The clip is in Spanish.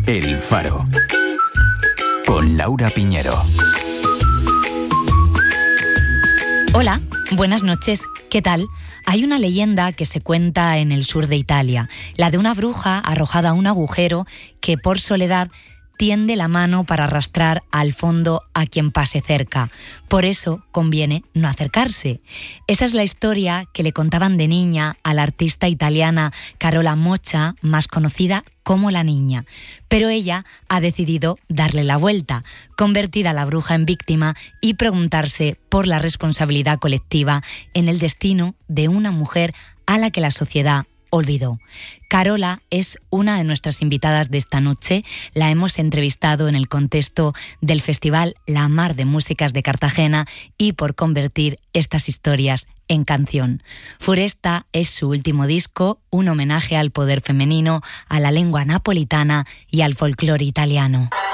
El Faro, con Laura Piñero. Hola, buenas noches. ¿Qué tal? Hay una leyenda que se cuenta en el sur de Italia, la de una bruja arrojada a un agujero que por soledad tiende la mano para arrastrar al fondo a quien pase cerca. Por eso conviene no acercarse. Esa es la historia que le contaban de niña a la artista italiana Carola Moccia, más conocida como La Niña. Pero ella ha decidido darle la vuelta, convertir a la bruja en víctima y preguntarse por la responsabilidad colectiva en el destino de una mujer a la que la sociedad olvidó. Carola es una de nuestras invitadas de esta noche. La hemos entrevistado en el contexto del Festival La Mar de Músicas de Cartagena y por convertir estas historias en canción. Furesta es su último disco, un homenaje al poder femenino, a la lengua napolitana y al folclore italiano.